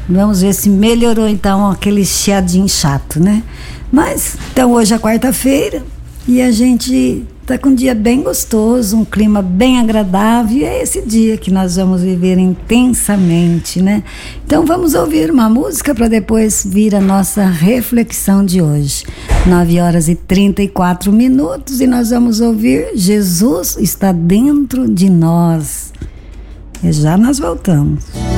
Vamos ver se melhorou então aquele chiadinho chato, né? Mas, então hoje é quarta-feira e a gente tá com um dia bem gostoso, um clima bem agradável, e é esse dia que nós vamos viver intensamente, né? Então vamos ouvir uma música para depois vir a nossa reflexão de hoje. 9h34 e nós vamos ouvir Jesus está dentro de nós. E já nós voltamos.